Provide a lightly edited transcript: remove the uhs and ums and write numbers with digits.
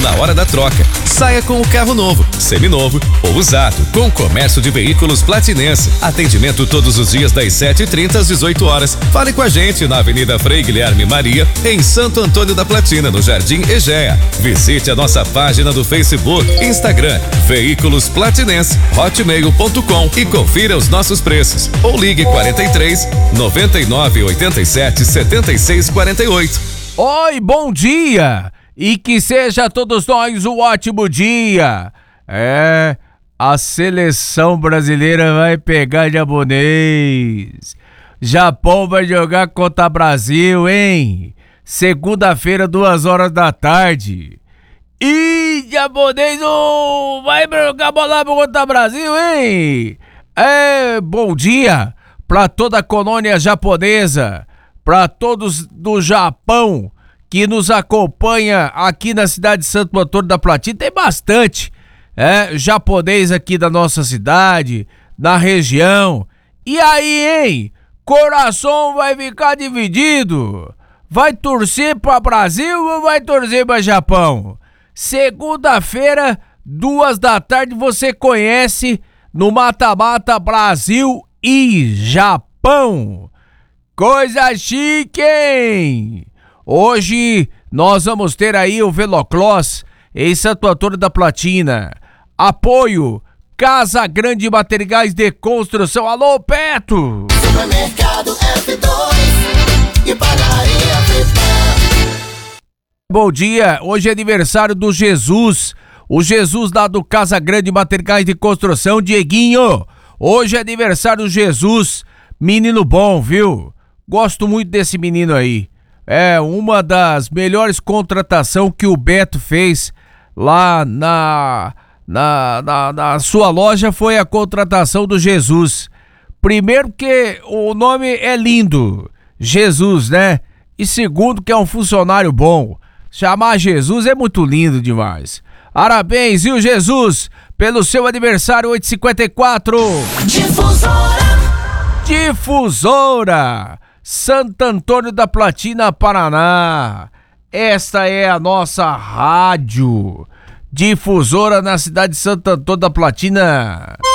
na hora da troca. Saia com o carro novo, seminovo ou usado, com o comércio de veículos Platinense. Atendimento todos os dias das 7h30 às 18 horas. Fale com a gente na Avenida Frei Guilherme Maria, em Santo Antônio da Platina, no Jardim Egea. Visite a nossa página do Facebook, Instagram, Veículos Platinense, hotmail.com e confira os nossos preços. Ou ligue 43 99 87 76 48. Oi, bom dia! E que seja a todos nós um ótimo dia! A seleção brasileira vai pegar japonês. Japão vai jogar contra Brasil, hein? Segunda-feira, 2h da tarde. E japonês vai jogar bola contra Brasil, hein? Bom dia pra toda a colônia japonesa, pra todos do Japão que nos acompanha aqui na cidade de Santo Antônio da Platina. Tem bastante japonês aqui da nossa cidade, na região. E aí, hein? Coração vai ficar dividido. Vai torcer pra Brasil ou vai torcer pra Japão? Segunda-feira, 2h da tarde, você conhece no Mata-Mata Brasil e Japão. Coisa chique, hein? Hoje nós vamos ter aí o Velocross em Santo Antônio da Platina. Apoio Casa Grande Materiais de Construção. Alô, Peto! Supermercado F2 e padaria Flipan. Bom dia, hoje é aniversário do Jesus. O Jesus lá do Casa Grande Materiais de Construção, Dieguinho. Hoje é aniversário do Jesus. Menino bom, viu? Gosto muito desse menino aí. É uma das melhores contratações que o Beto fez lá na sua loja, foi a contratação do Jesus. Primeiro que o nome é lindo, Jesus, né? E segundo que é um funcionário bom. Chamar Jesus é muito lindo demais. Parabéns, viu, Jesus, pelo seu aniversário 854. Difusora Santo Antônio da Platina, Paraná. Esta é a nossa rádio Difusora na cidade de Santo Antônio da Platina.